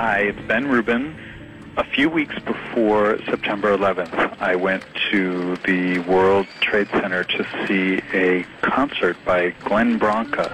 Hi, it's Ben Rubin. A few weeks before September 11th, I went to the World Trade Center to see a concert by Glenn Branca.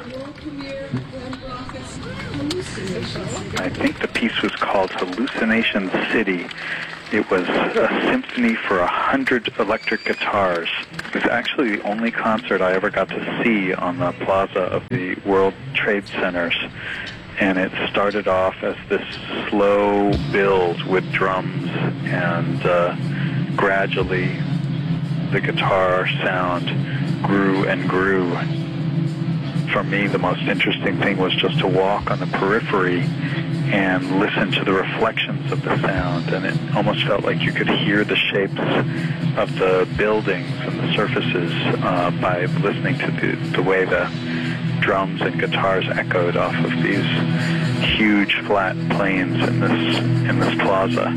I think the piece was called Hallucination City. It was a symphony for 100 electric guitars. It was actually the only concert I ever got to see on the plaza of the World Trade Centers. And it started off as this slow build with drums, and gradually the guitar sound grew and grew. For me, the most interesting thing was just to walk on the periphery and listen to the reflections of the sound, and it almost felt like you could hear the shapes of the buildings and the surfaces by listening to the way the drums and guitars echoed off of these huge flat plains in this plaza.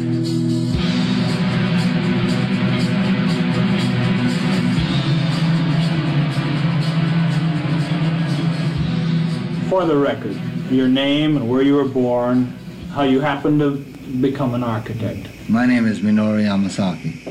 For the record, your name and where you were born, how you happened to become an architect. My name is Minoru Yamasaki.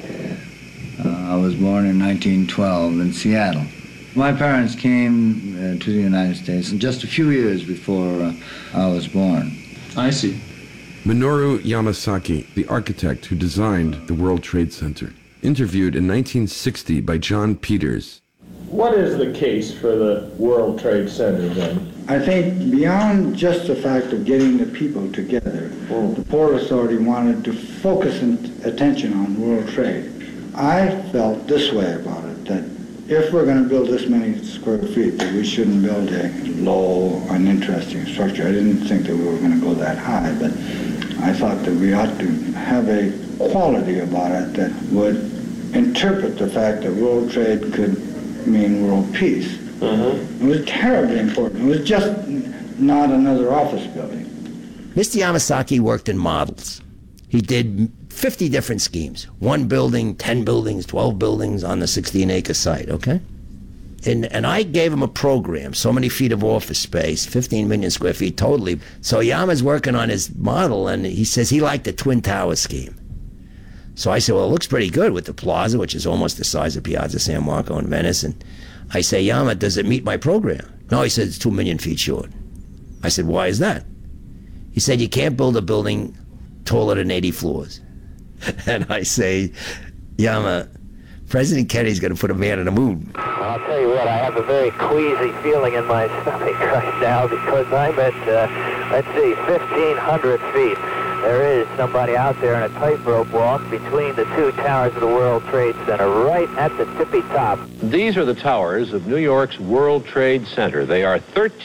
I was born in 1912 in Seattle. My parents came to the United States just a few years before I was born. I see. Minoru Yamasaki, the architect who designed the World Trade Center, interviewed in 1960 by John Peters. What is the case for the World Trade Center then? I think beyond just the fact of getting the people together, the Port Authority wanted to focus attention on world trade. I felt this way about it, that if we're going to build this many square feet, that we shouldn't build a low, uninteresting structure. I didn't think that we were going to go that high, but I thought that we ought to have a quality about it that would interpret the fact that world trade could mean world peace. It was terribly important. It was just not another office building. Mr. Yamasaki worked in models. He did 50 different schemes. 1 building, 10 buildings, 12 buildings on the 16-acre site, okay? And I gave him a program, so many feet of office space, 15 million square feet totally. So Yama's working on his model, and he says he liked the Twin Tower scheme. So I said, well, it looks pretty good with the plaza, which is almost the size of Piazza San Marco in Venice. And I say, Yama, does it meet my program? No, he said, it's 2 million feet short. I said, why is that? He said, you can't build a building taller than 80 floors. And I say, Yama, President Kennedy's going to put a man on the moon. I'll tell you what, I have a very queasy feeling in my stomach right now because I'm at, let's see, 1,500 feet. There is somebody out there in a tightrope walk between the 2 towers of the World Trade Center, right at the tippy top. These are the towers of New York's World Trade Center. They are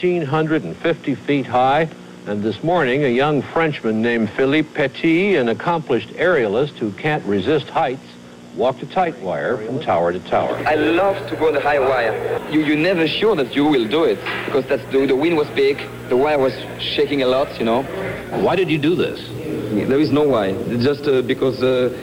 1,350 feet high, and this morning a young Frenchman named Philippe Petit, an accomplished aerialist who can't resist heights, walked a tight wire from tower to tower. I love to go on the high wire. You're never sure that you will do it because the wind was big, the wire was shaking a lot, you know. Why did you do this? There is no why. It's just because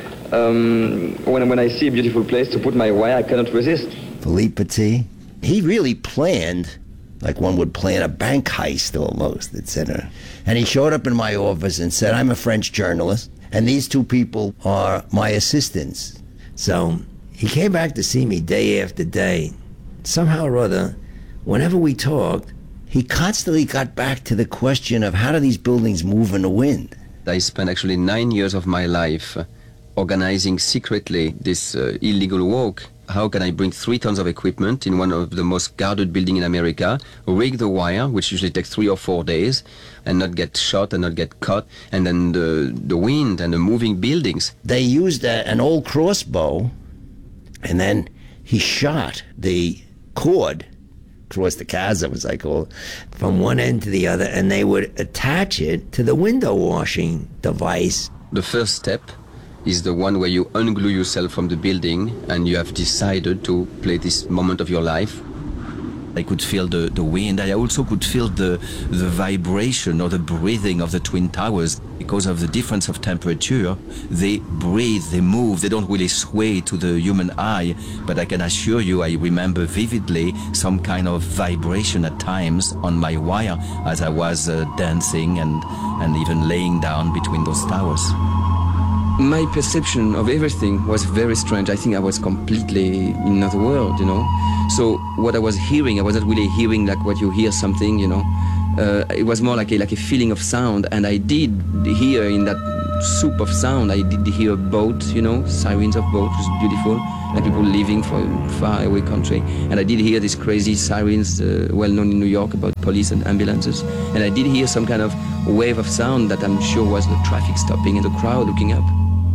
when I see a beautiful place to put my wire, I cannot resist. Philippe Petit, he really planned like one would plan a bank heist almost, etc. And he showed up in my office and said, I'm a French journalist, and these 2 people are my assistants. So he came back to see me day after day. Somehow or other, whenever we talked, he constantly got back to the question of how do these buildings move in the wind? I spent actually 9 years of my life organizing secretly this illegal walk. How can I bring 3 tons of equipment in one of the most guarded buildings in America, rig the wire, which usually takes 3 or 4 days, and not get shot and not get caught, and then the wind and the moving buildings. They used an old crossbow, and then he shot the cord across the chasm, as I call it, from one end to the other, and they would attach it to the window washing device. The first step is the one where you unglue yourself from the building and you have decided to play this moment of your life. I could feel the wind. I also could feel the vibration or the breathing of the Twin Towers. Because of the difference of temperature, they breathe, they move, they don't really sway to the human eye. But I can assure you, I remember vividly some kind of vibration at times on my wire as I was dancing and even laying down between those towers. My perception of everything was very strange. I think I was completely in another world, you know. So what I was hearing, I was not really hearing like what you hear something, you know. It was more like a feeling of sound, and I did hear in that soup of sound, I did hear boats, you know, sirens of boats, which was beautiful, like people living from far away country. And I did hear these crazy sirens, well known in New York about police and ambulances. And I did hear some kind of wave of sound that I'm sure was the traffic stopping and the crowd looking up.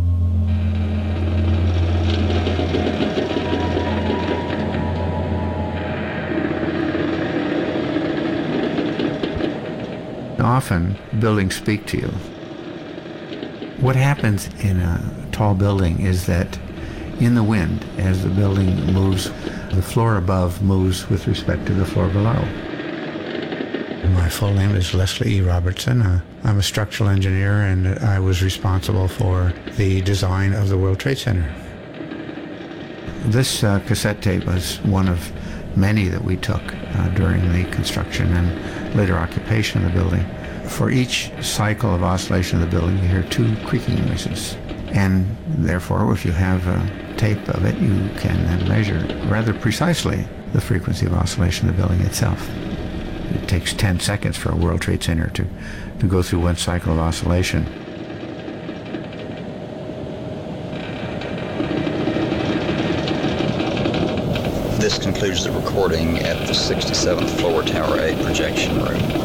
Often, buildings speak to you. What happens in a tall building is that in the wind, as the building moves, the floor above moves with respect to the floor below. My full name is Leslie E. Robertson. I'm a structural engineer, and I was responsible for the design of the World Trade Center. This cassette tape was one of many that we took during the construction and later occupation of the building. For each cycle of oscillation of the building, you hear two creaking noises. And therefore, if you have a tape of it, you can then measure rather precisely the frequency of oscillation of the building itself. It takes 10 seconds for a World Trade Center to go through one cycle of oscillation. This concludes the recording at the 67th floor Tower A projection room.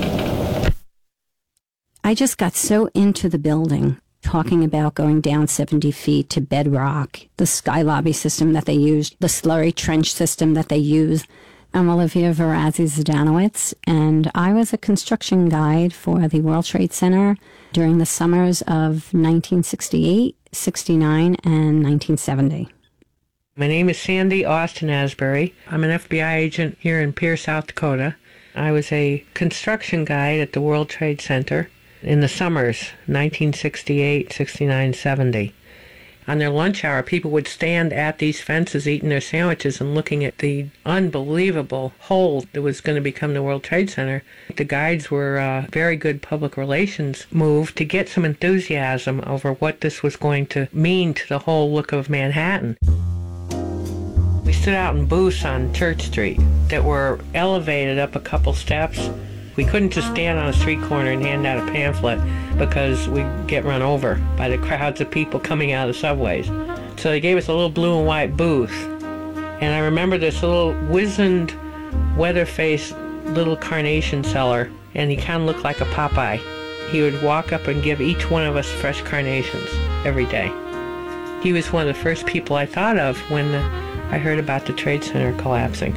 I just got so into the building, talking about going down 70 feet to bedrock, the sky lobby system that they used, the slurry trench system that they use. I'm Olivia Varazzi-Zdanowicz, and I was a construction guide for the World Trade Center during the summers of 1968, 69, and 1970. My name is Sandy Austin Asbury. I'm an FBI agent here in Pierre, South Dakota. I was a construction guide at the World Trade Center in the summers, 1968, 69, 70. On their lunch hour, people would stand at these fences eating their sandwiches and looking at the unbelievable hole that was going to become the World Trade Center. The guides were a very good public relations move to get some enthusiasm over what this was going to mean to the whole look of Manhattan. We stood out in booths on Church Street that were elevated up a couple steps. We couldn't just stand on a street corner and hand out a pamphlet because we'd get run over by the crowds of people coming out of the subways. So they gave us a little blue and white booth. And I remember this little wizened, weather-faced little carnation seller, and he kind of looked like a Popeye. He would walk up and give each one of us fresh carnations every day. He was one of the first people I thought of when I heard about the Trade Center collapsing.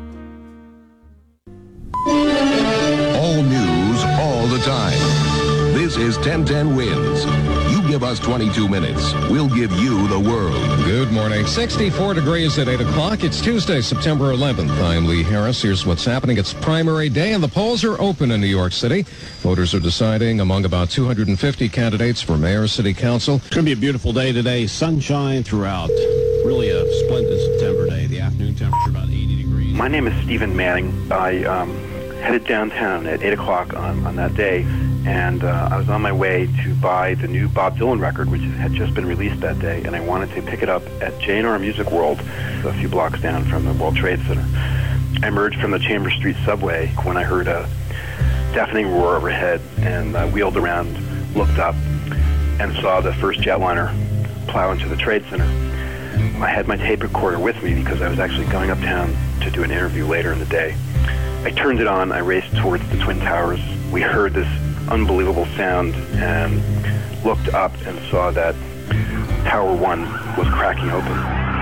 All news, all the time. This is 1010 Wins. You give us 22 minutes, we'll give you the world. Good morning. 64 degrees at 8 o'clock. It's Tuesday, September 11th. I'm Lee Harris. Here's what's happening. It's primary day, and the polls are open in New York City. Voters are deciding among about 250 candidates for mayor, city council. It's going to be a beautiful day today. Sunshine throughout. Really a splendid September day. The afternoon temperature about 80 degrees. My name is Stephen Manning. I headed downtown at 8 o'clock on that day, and I was on my way to buy the new Bob Dylan record, which had just been released that day, and I wanted to pick it up at J&R Music World, a few blocks down from the World Trade Center. I emerged from the Chambers Street subway when I heard a deafening roar overhead, and I wheeled around, looked up, and saw the first jetliner plow into the Trade Center. I had my tape recorder with me because I was actually going uptown to do an interview later in the day. I turned it on, I raced towards the Twin Towers. We heard this unbelievable sound and looked up and saw that Tower 1 was cracking open.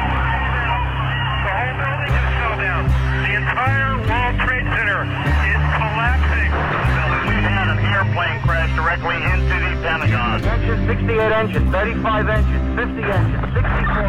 The entire World Trade Center is collapsing. We've had an airplane crash directly into the Pentagon. Engines, 68 engines, 35 engines, 50 engines, 64